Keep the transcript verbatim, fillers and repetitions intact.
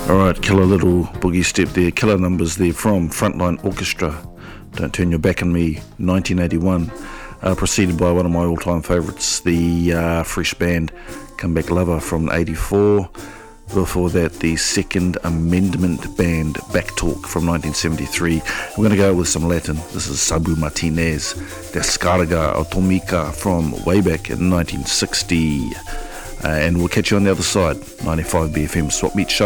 Alright, killer little boogie step there, killer numbers there from Frontline Orchestra, Don't Turn Your Back on Me, nineteen eighty-one, uh, preceded by one of my all-time favourites, the uh, Fresh Band, Come Back Lover from eighty-four, before that the Second Amendment Band, Back Talk from nineteen seventy-three. We're going to go with some Latin. This is Sabu Martinez, Descarga Atomica from way back in nineteen sixty, uh, and we'll catch you on the other side, ninety-five B F M Swap Meet Show.